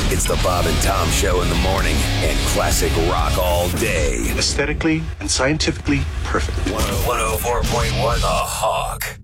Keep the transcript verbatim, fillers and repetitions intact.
It's the Bob and Tom Show in the morning and classic rock all day. Aesthetically and scientifically perfect. one oh four point one The Hawk.